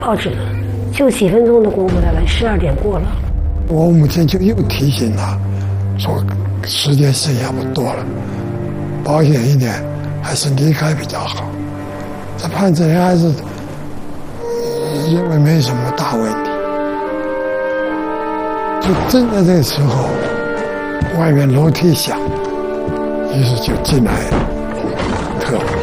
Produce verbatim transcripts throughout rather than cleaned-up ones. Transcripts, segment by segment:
报纸呢，就几分钟的功夫的了，十二点过了。 我母亲就又提醒他，说时间剩下不多了，保险一点，还是离开比较好。这判子人还是认为没什么大问题。就正在这个时候，外面楼梯响，于是就进来特务。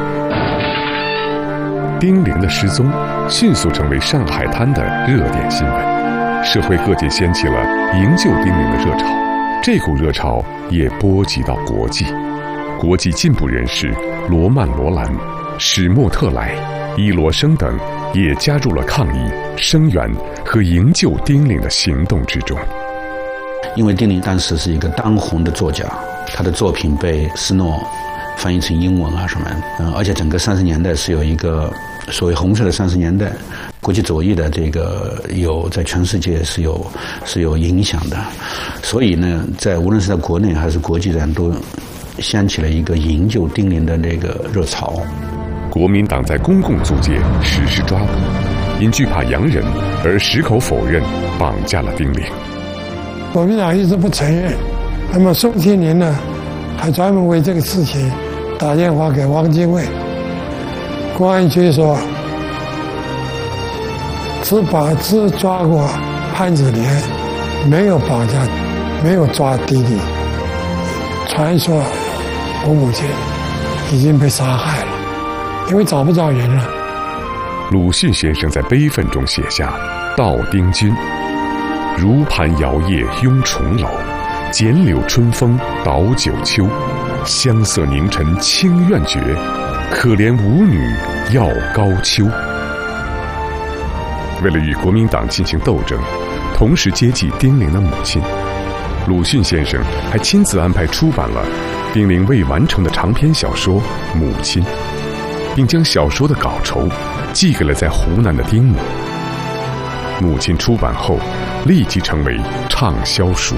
丁玲的失踪迅速成为上海滩的热点新闻，社会各界掀起了营救丁玲的热潮。这股热潮也波及到国际，国际进步人士罗曼·罗兰、史莫特莱、伊罗生等也加入了抗议、声援和营救丁玲的行动之中。 因为丁玲当时是一个当红的作家，他的作品被斯诺翻译成英文啊什么，嗯，而且整个三十年代是有一个所谓红色的三十年代，国际左翼的这个有在全世界是有是有影响的，所以呢，在无论是在国内还是国际上都掀起了一个营救丁玲的这个热潮。 国民党在公共租界实施抓捕，因惧怕洋人而矢口否认绑架了丁玲。 国民党一直不承认，那么宋庆龄呢，还专门为这个事情打电话给汪精卫。公安局说，只把只抓过潘子莲，没有绑架，没有抓弟弟。传说我母亲已经被杀害了，因为找不着人了。 鲁迅先生在悲愤中写下：道丁君，如盘摇曳拥重楼，剪柳春风倒九秋，香色凝尘清苑绝，可怜舞女要高丘。为了与国民党进行斗争，同时接济丁玲的母亲，鲁迅先生还亲自安排出版了丁玲未完成的长篇小说《母亲》，并将小说的稿酬寄给了在湖南的丁母。母亲出版后立即成为畅销书。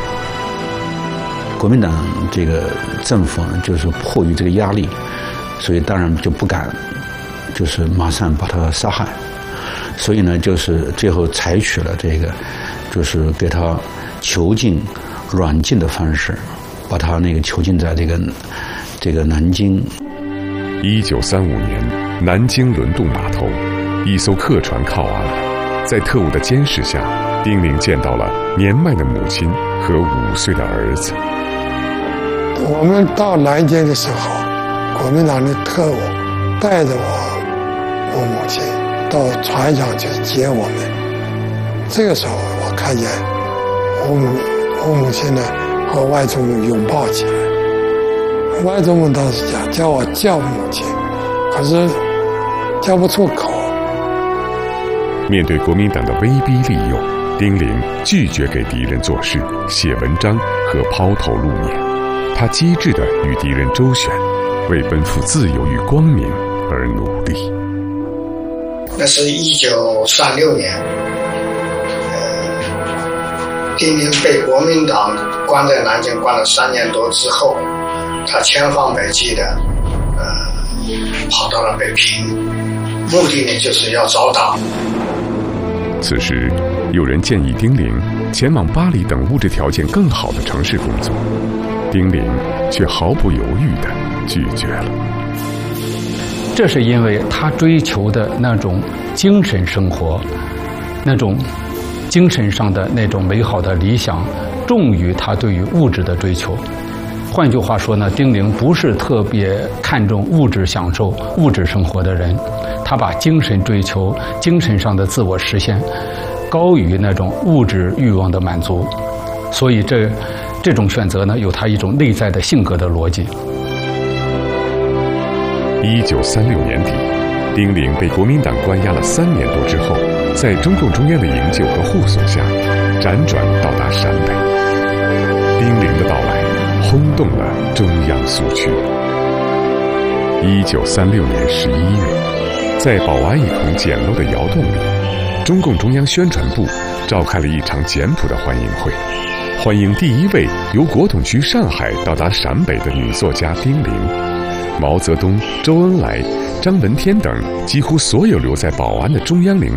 国民党这个政府呢，就是迫于这个压力，所以当然就不敢就是马上把他杀害，所以呢就是最后采取了这个就是给他囚禁软禁的方式，把他那个囚禁在这个这个南京。 一九三五年，南京轮渡码头，一艘客船靠岸了，在特务的监视下，丁玲见到了年迈的母亲和五岁的儿子。 我们到南京的时候，国民党的特务带着我我母亲到船上去接我们。这个时候我看见我母我母亲呢和外祖母拥抱起来。外祖母当时讲叫我叫母亲，可是叫不出口。 面对国民党的威逼利诱，丁玲拒绝给敌人做事、写文章和抛头露面。他机智地与敌人周旋，为奔赴自由与光明而努力。 那是一九三六年，呃，丁玲被国民党关在南京关了三年多之后，他千方百计的，呃，跑到了北平，目的呢就是要找党。 此时，有人建议丁玲前往巴黎等物质条件更好的城市工作，丁玲却毫不犹豫地拒绝了。 这是因为他追求的那种精神生活，那种精神上的那种美好的理想，重于他对于物质的追求。换句话说呢，丁玲不是特别看重物质享受、物质生活的人，他把精神追求、精神上的自我实现高于那种物质欲望的满足，所以这这种选择呢，有他一种内在的性格的逻辑。 一九三六年底，丁玲被国民党关押了三年多之后，在中共中央的营救和护送下，辗转到达陕北。丁玲的到来轰动了中央苏区。一九三六年十一月，在保安一孔简陋的窑洞里，中共中央宣传部召开了一场简朴的欢迎会，欢迎第一位由国统区上海到达陕北的女作家丁玲。毛泽东、周恩来、张闻天等几乎所有留在保安的中央领